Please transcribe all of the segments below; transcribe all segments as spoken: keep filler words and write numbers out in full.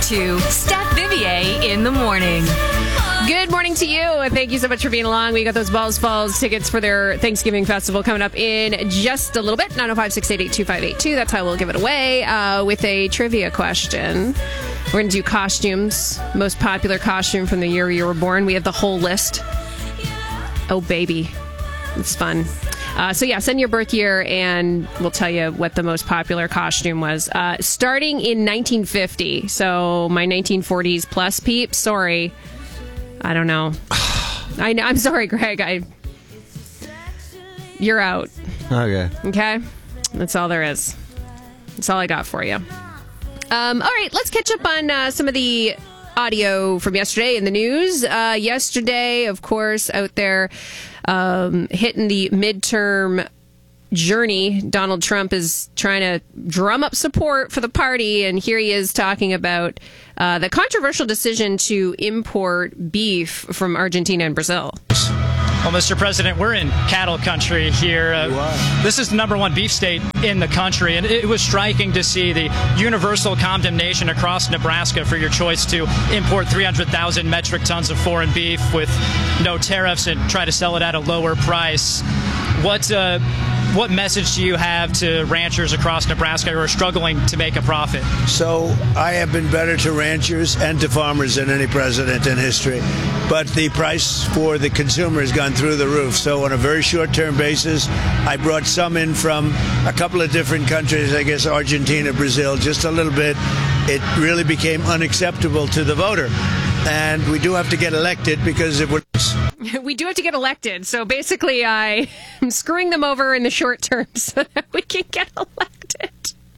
to Steph Vivier in the morning. Good morning to you. Thank you so much for being along. We got those Balls Falls tickets for their Thanksgiving festival coming up in just a little bit. nine oh five, six eight eight, two five eight two. That's how we'll give it away uh, with a trivia question. We're going to do costumes. Most popular costume from the year you were born. We have the whole list. Oh, baby. It's fun. Uh, so, yeah, send your birth year, and we'll tell you what the most popular costume was. Uh, starting in nineteen fifty. So, my nineteen forties plus peeps, sorry. I don't know. I know. I'm sorry, Greg. I. You're out. Okay. Okay? That's all there is. That's all I got for you. Um, all right, let's catch up on uh, some of the audio from yesterday in the news. Uh, yesterday, of course, out there um, hitting the midterm journey, Donald Trump is trying to drum up support for the party, and here he is talking about uh, the controversial decision to import beef from Argentina and Brazil. Well, Mister President, we're in cattle country here. Uh, this is the number one beef state in the country, and it was striking to see the universal condemnation across Nebraska for your choice to import three hundred thousand metric tons of foreign beef with no tariffs and try to sell it at a lower price. What uh, what message do you have to ranchers across Nebraska who are struggling to make a profit? So I have been better to ranchers and to farmers than any president in history. But the price for the consumer has gone through the roof. So on a very short-term basis, I brought some in from a couple of different countries, I guess Argentina, Brazil, just a little bit. It really became unacceptable to the voter. And we do have to get elected because it would... We do have to get elected. So basically, I am screwing them over in the short term so that we can get elected.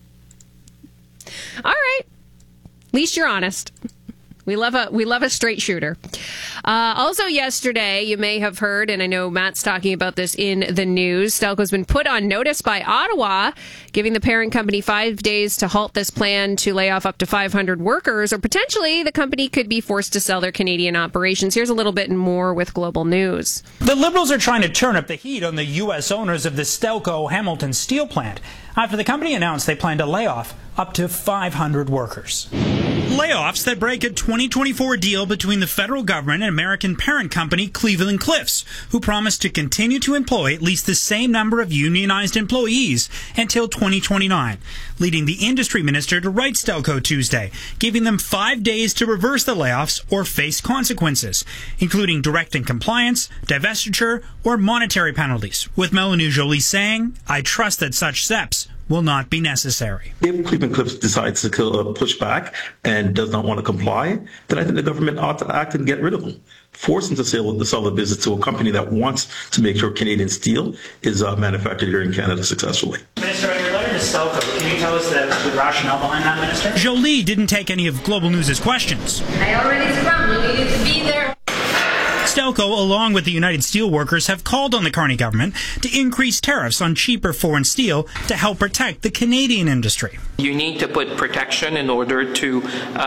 All right. At least you're honest. We love a we love a straight shooter. Uh, also yesterday, you may have heard, and I know Matt's talking about this in the news, Stelco's been put on notice by Ottawa, giving the parent company five days to halt this plan to lay off up to five hundred workers, or potentially the company could be forced to sell their Canadian operations. Here's a little bit more with Global News. The Liberals are trying to turn up the heat on the U S owners of the Stelco Hamilton steel plant after the company announced they plan to lay off up to five hundred workers. Layoffs that break a twenty twenty-four deal between the federal government and American parent company Cleveland-Cliffs, who promised to continue to employ at least the same number of unionized employees until twenty twenty-nine, leading the industry minister to write Stelco Tuesday, giving them five days to reverse the layoffs or face consequences, including direct incompliance, divestiture, or monetary penalties, with Melanie Joly saying, "I trust that such steps will not be necessary." If Cleveland-Cliffs decides to push back and does not want to comply, then I think the government ought to act and get rid of them. Force them to sell, to sell the business to a company that wants to make sure Canadian steel is uh, manufactured here in Canada successfully. Minister, in your letter to Stelco, can you tell us the, the rationale behind that, Minister? Joly didn't take any of Global News' questions. I already scrummed. We needed to be there. Stelco, along with the United Steelworkers, have called on the Carney government to increase tariffs on cheaper foreign steel to help protect the Canadian industry. You need to put protection in order to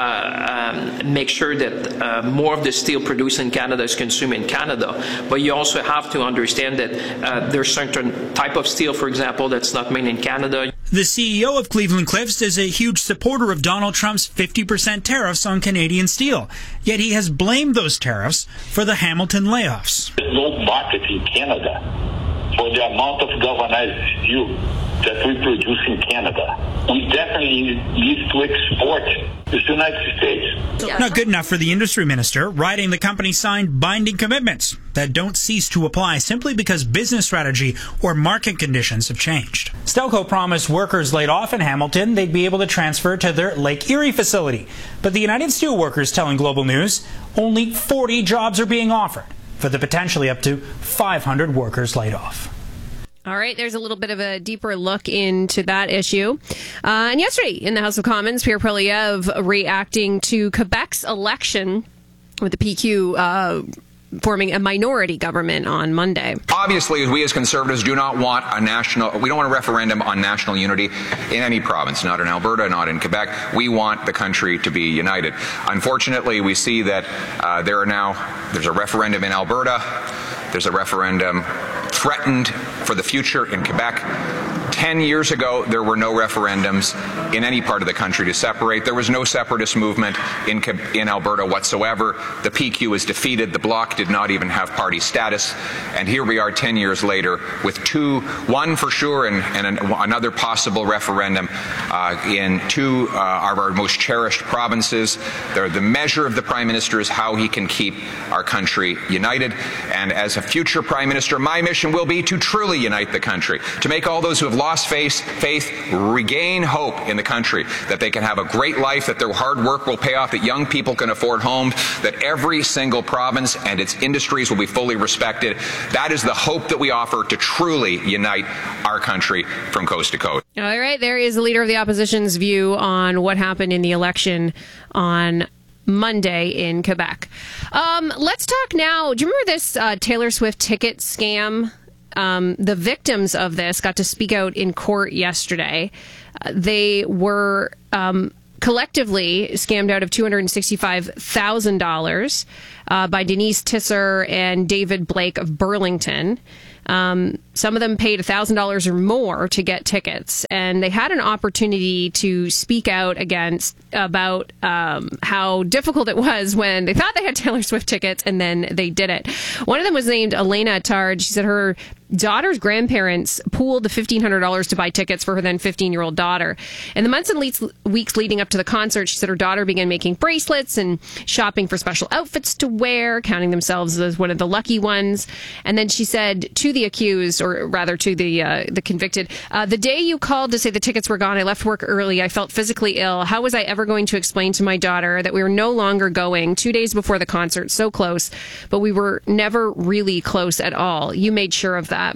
uh, um, make sure that uh, more of the steel produced in Canada is consumed in Canada. But you also have to understand that uh, there's certain type of steel, for example, that's not made in Canada. The C E O of Cleveland-Cliffs is a huge supporter of Donald Trump's fifty percent tariffs on Canadian steel. Yet he has blamed those tariffs for the Hamilton layoffs. There's no market in Canada for the amount of galvanized steel that we produce in Canada. We definitely need to export to the United States. Not good enough for the industry minister, writing the company signed binding commitments that don't cease to apply simply because business strategy or market conditions have changed. Stelco promised workers laid off in Hamilton they'd be able to transfer to their Lake Erie facility. But the United Steelworkers telling Global News only forty jobs are being offered for the potentially up to five hundred workers laid off. All right, there's a little bit of a deeper look into that issue. Uh, and yesterday in the House of Commons, Pierre Poilievre reacting to Quebec's election with the P Q uh, forming a minority government on Monday. Obviously, we as Conservatives do not want a national, we don't want a referendum on national unity in any province, not in Alberta, not in Quebec. We want the country to be united. Unfortunately, we see that uh, there are now, there's a referendum in Alberta, there's a referendum threatened for the future in Quebec. Ten years ago, there were no referendums in any part of the country to separate. There was no separatist movement in, in Alberta whatsoever. The P Q was defeated. The Bloc did not even have party status. And here we are ten years later with two, one for sure and, and an, another possible referendum uh, in two uh, of our most cherished provinces. They're the measure of the Prime Minister is how he can keep our country united. And as a future Prime Minister, my mission will be to truly unite the country, to make all those who have lost faith, faith regain hope in the country, that they can have a great life, that their hard work will pay off, that young people can afford homes, that every single province and its industries will be fully respected. That is the hope that we offer to truly unite our country from coast to coast. All right, there is the leader of the opposition's view on what happened in the election on Monday in Quebec. Um, let's talk now. Do you remember this uh, Taylor Swift ticket scam? Um, the victims of this got to speak out in court yesterday. Uh, they were um, collectively scammed out of two hundred sixty-five thousand dollars uh, by Denise Tisser and David Blake of Burlington. Um, some of them paid one thousand dollars or more to get tickets, and they had an opportunity to speak out against about um, how difficult it was when they thought they had Taylor Swift tickets and then they did it. One of them was named Elena Attard. She said her daughter's grandparents pooled the fifteen hundred dollars to buy tickets for her then fifteen-year-old daughter. In the months and le- weeks leading up to the concert, she said her daughter began making bracelets and shopping for special outfits to wear, counting themselves as one of the lucky ones. And then she said to the accused, or rather to the uh, the convicted, uh, the day you called to say the tickets were gone, I left work early. I felt physically ill. How was I ever going to explain to my daughter that we were no longer going two days before the concert, so close, but we were never really close at all? You made sure of that.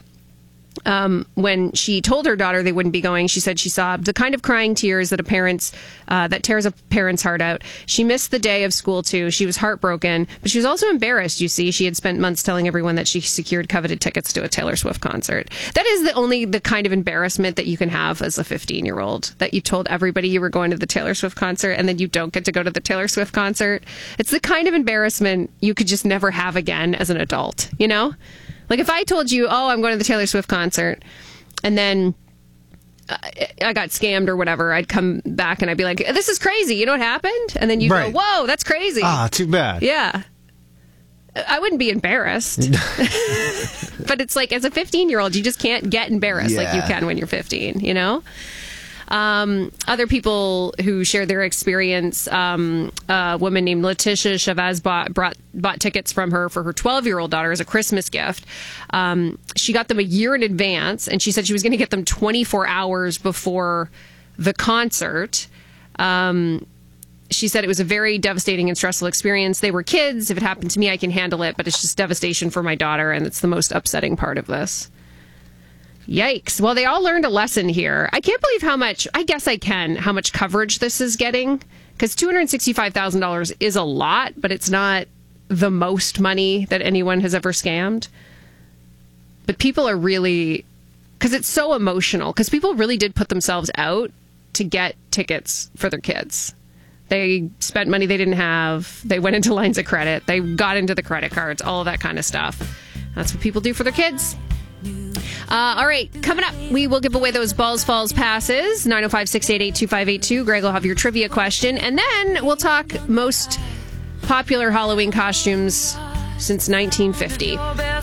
Um, when she told her daughter they wouldn't be going, she said she sobbed, the kind of crying tears that a parent's uh, that tears a parent's heart out. She missed the day of school too. She was heartbroken, but she was also embarrassed. You see, she had spent months telling everyone that she secured coveted tickets to a Taylor Swift concert. That is the only the kind of embarrassment that you can have as a fifteen-year-old, that you told everybody you were going to the Taylor Swift concert and then you don't get to go to the Taylor Swift concert. It's the kind of embarrassment you could just never have again as an adult, you know? Like if I told you, oh, I'm going to the Taylor Swift concert, and then I got scammed or whatever, I'd come back and I'd be like, this is crazy. You know what happened? And then you'd right. go, whoa, that's crazy. Ah, too bad. Yeah. I wouldn't be embarrassed. But it's like, as a fifteen-year-old, you just can't get embarrassed yeah. like you can when you're fifteen, you know? Um, other people who shared their experience, um, a woman named Letitia Chavez bought, brought, bought tickets from her for her twelve-year-old daughter as a Christmas gift. Um, she got them a year in advance, and she said she was going to get them twenty-four hours before the concert. Um, she said it was a very devastating and stressful experience. They were kids. If it happened to me, I can handle it, but it's just devastation for my daughter, and it's the most upsetting part of this. Yikes. Well, they all learned a lesson here. I can't believe how much, I guess I can, how much coverage this is getting. Because two hundred sixty-five thousand dollars is a lot, but it's not the most money that anyone has ever scammed. But people are really, because it's so emotional, because people really did put themselves out to get tickets for their kids. They spent money they didn't have. They went into lines of credit. They got into the credit cards, all of that kind of stuff. That's what people do for their kids. Uh, all right, coming up, we will give away those Balls Falls passes. nine oh five, six eight eight, two five eight two. Greg will have your trivia question. And then we'll talk most popular Halloween costumes since nineteen fifty.